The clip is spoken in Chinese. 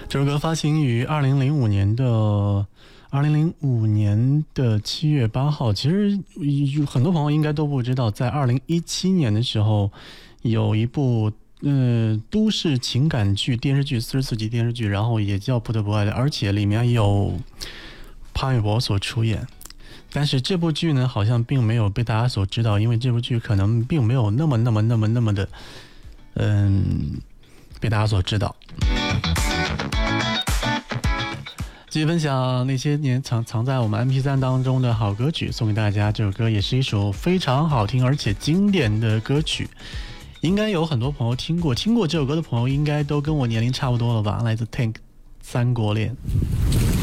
这首歌发行于2005年的7月8号。其实很多朋友应该都不知道，在2017年的时候，有一部都市情感剧电视剧44集电视剧，然后也叫《不得不爱的》，而且里面有潘玮柏所出演。但是这部剧呢，好像并没有被大家所知道，因为这部剧可能并没有那么的被大家所知道。继续分享那些年藏在我们 MP3 当中的好歌曲，送给大家。这首歌也是一首非常好听而且经典的歌曲，应该有很多朋友听过这首歌的朋友应该都跟我年龄差不多了吧。来自 Tank 三国恋。